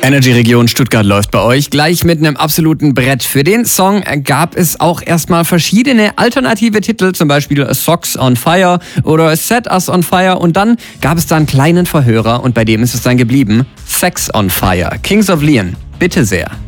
Energy Region Stuttgart läuft bei euch gleich mit einem absoluten Brett. Für den Song gab es auch erstmal verschiedene alternative Titel, zum Beispiel Socks on Fire oder Set Us on Fire, und dann gab es da einen kleinen Verhörer und bei dem ist es dann geblieben. Sex on Fire, Kings of Leon. Bitte sehr.